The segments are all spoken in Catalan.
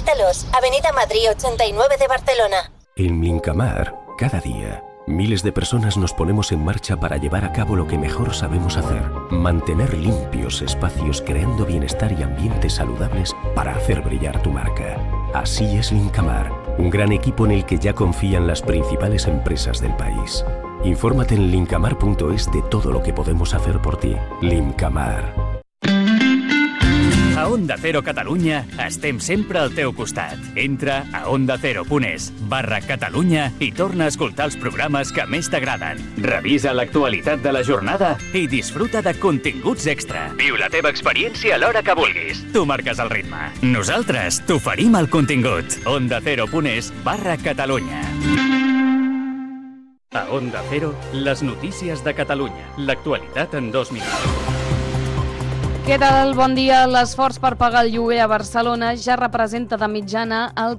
Visítalos, Avenida Madrid 89 de Barcelona. En Lincamar, cada día, miles de personas nos ponemos en marcha para llevar a cabo lo que mejor sabemos hacer: mantener limpios espacios creando bienestar y ambientes saludables para hacer brillar tu marca. Así es Lincamar, un gran equipo en el que ya confían las principales empresas del país. Infórmate en lincamar.es de todo lo que podemos hacer por ti. Lincamar. A Onda Cero Catalunya estem sempre al teu costat. Entra a ondacero.es/Catalunya i torna a escoltar els programes que més t'agraden. Revisa l'actualitat de la jornada i disfruta de continguts extra. Viu la teva experiència a l'hora que vulguis. Tu marques el ritme. Nosaltres t'oferim el contingut. ondacero.es/Catalunya. A Onda Cero, les notícies de Catalunya. L'actualitat en 2 minuts. Què tal? Bon dia. L'esforç per pagar el lloguer a Barcelona ja representa de mitjana el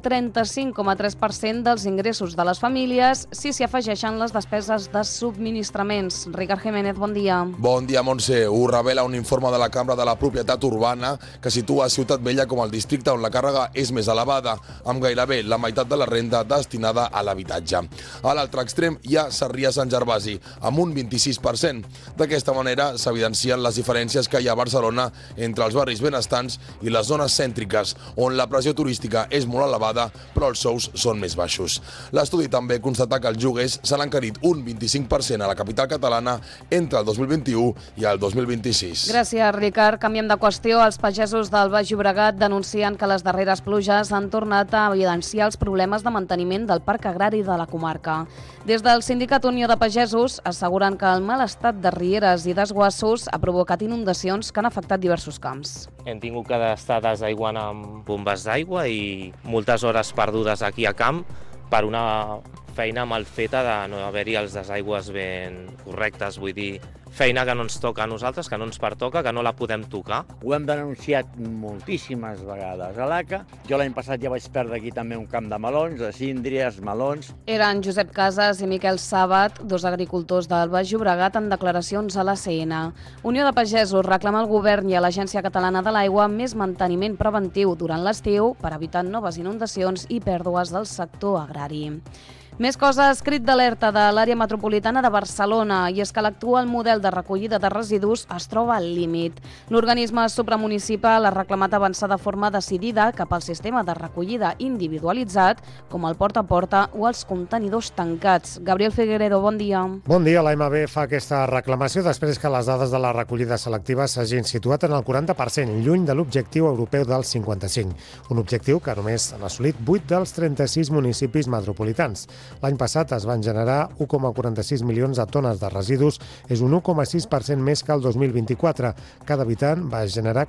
35,3% dels ingressos de les famílies si s'hi afegeixen les despeses de subministraments. Ricard Jiménez, bon dia. Bon dia, Montse. Ho revela un informe de la Cambra de la Propietat Urbana que situa Ciutat Vella com el districte on la càrrega és més elevada, amb gairebé la meitat de la renda destinada a l'habitatge. A l'altre extrem hi ha Sarrià-Sant Gervasi, amb un 26%. D'aquesta manera s'evidencien les diferències que hi ha a Barcelona entre els barris benestants i les zones cèntriques, on la pressió turística és molt elevada, però els sous són més baixos. L'estudi també constata que els lloguers s'han encarit un 25% a la capital catalana entre el 2021 i el 2026. Gràcies, Ricard. Canviem de qüestió. Els pagesos del Baix Llobregat denuncien que les darreres pluges han tornat a evidenciar els problemes de manteniment del parc agrari de la comarca. Des del Sindicat Unió de Pagesos asseguren que el mal estat de rieres i desguassos ha provocat inundacions que han afectat diversos camps. Hem tingut que estar desaiguant amb bombes d'aigua i moltes hores perdudes aquí a camp per una feina mal feta de no haver-hi els desaigües ben correctes, vull dir, feina que no ens toca a nosaltres, que no ens pertoca, que no la podem tocar. Ho hem denunciat moltíssimes vegades a l'ACA. Jo l'any passat ja vaig perdre aquí també un camp de melons, de síndries, melons. Eren Josep Casas i Miquel Sàbat, dos agricultors del Baix Llobregat, en declaracions a l'ACN. Unió de Pagesos reclama al govern i a l'Agència Catalana de l'Aigua més manteniment preventiu durant l'estiu per evitar noves inundacions i pèrdues del sector agrari. Més coses, crit d'alerta de l'àrea metropolitana de Barcelona, i és que l'actual model de recollida de residus es troba al límit. L'organisme supramunicipal ha reclamat avançar de forma decidida cap al sistema de recollida individualitzat, com el porta a porta o els contenidors tancats. Gabriel Figueredo, bon dia. Bon dia. L'AMB fa aquesta reclamació després que les dades de la recollida selectiva s'hagin situat en el 40%, lluny de l'objectiu europeu del 55%. Un objectiu que només han assolit 8 dels 36 municipis metropolitans. L'any passat es van generar 1,46 milions de tones de residus, és un 1,6% més que el 2024. Cada habitant va generar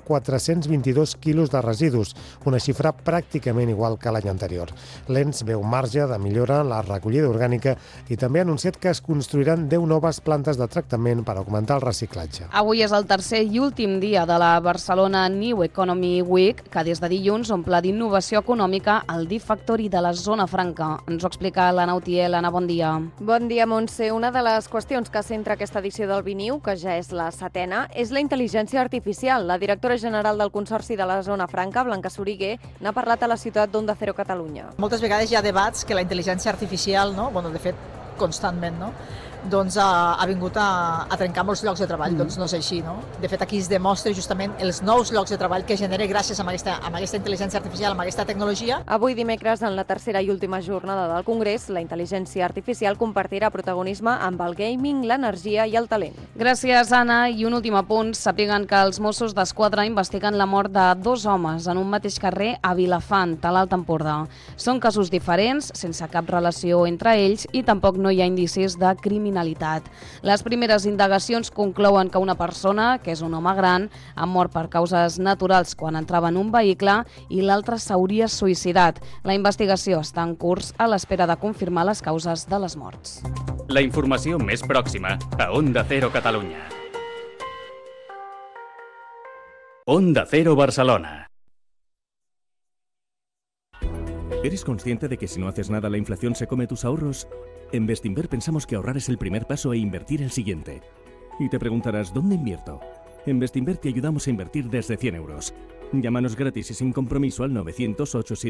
422 quilos de residus, una xifra pràcticament igual que l'any anterior. L'ENS veu marge de millora en la recollida orgànica i també ha anunciat que es construiran 10 noves plantes de tractament per augmentar el reciclatge. Avui és el tercer i últim dia de la Barcelona New Economy Week, que des de dilluns omple d'innovació econòmica el D-Factory de la Zona Franca. Ens ho explica l'Anna Utiel. Anna, bon dia. Bon dia, Montse. Una de les qüestions que centra aquesta edició del Biniu, que ja és la 7ª, és la intel·ligència artificial. La directora general del Consorci de la Zona Franca, Blanca Soriguer, n'ha parlat a la ciutat d'Onda Cero Catalunya. Moltes vegades hi ha debats que la intel·ligència artificial, de fet, constantment, doncs ha vingut a trencar molts llocs de treball. Doncs no és així, no? De fet, aquí es demostra justament els nous llocs de treball que genera gràcies a aquesta intel·ligència artificial, a aquesta tecnologia. Avui dimecres, en la tercera i última jornada del Congrés, la intel·ligència artificial compartirà protagonisme amb el gaming, l'energia i el talent. Gràcies, Anna. I un últim apunt. Sàpiguen que els Mossos d'Esquadra investiguen la mort de 2 homes en un mateix carrer a Vilafant, a l'Alt Empordà. Són casos diferents, sense cap relació entre ells, i tampoc no hi ha indicis de criminalitat. Les primeres indagacions conclouen que una persona, que és un home gran, ha mort per causes naturals quan entrava en un vehicle i l'altre s'hauria suïcidat. La investigació està en curs a l'espera de confirmar les causes de les morts. La informació més pròxima a Onda Cero Catalunya. Onda Cero Barcelona. ¿Eres consciente de que si no haces nada la inflación se come tus ahorros? En Bestinver pensamos que ahorrar es el primer paso e invertir el siguiente. Y te preguntarás, ¿dónde invierto? En Bestinver te ayudamos a invertir desde 100 euros. Llámanos gratis y sin compromiso al 908